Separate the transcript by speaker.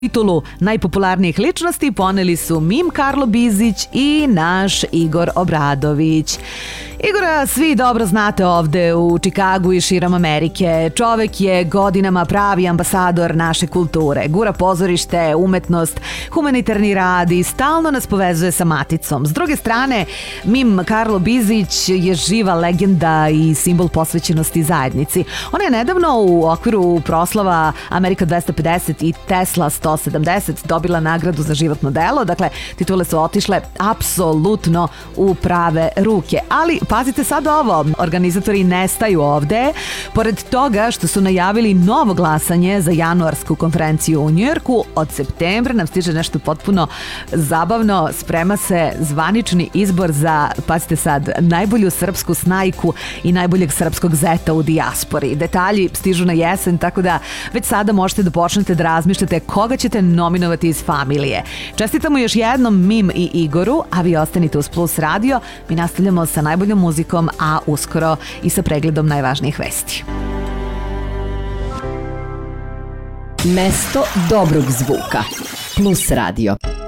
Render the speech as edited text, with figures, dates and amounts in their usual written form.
Speaker 1: Titulu najpopularnijih ličnosti poneli su mim Karlo Bizić i naš Igor Obradović. Igora svi dobro znate ovde u Čikagu i širom Amerike. Čovek je godinama pravi ambasador naše kulture. Gura pozorište, umetnost, humanitarni rad i stalno nas povezuje sa maticom. S druge strane, mim Karlo Bizić je živa legenda i simbol posvećenosti zajednici. Ona je nedavno u okviru proslava Amerika 250 i Tesla 170 dobila nagradu za životno delo. Dakle, titule su otišle apsolutno u prave ruke. Ali pazite sad ovo, organizatori ne staju ovde. Pored toga što su najavili novo glasanje za januarsku konferenciju u Njujorku, od septembra nam stiže nešto potpuno zabavno. Sprema se zvanični izbor za, pazite sad, najbolju srpsku snajku i najboljeg srpskog zeta u dijaspori. Detalji stižu na jesen, tako da već sada možete da počnete da razmišljate koga ćete nominovati iz familije. Čestitamo još jednom Mim i Igoru, a vi ostanite uz Plus Radio. Mi nastavljamo sa najboljom muzikom, a uskoro i sa pregledom najvažnijih vesti.
Speaker 2: Mesto dobrog zvuka. Plus Radio.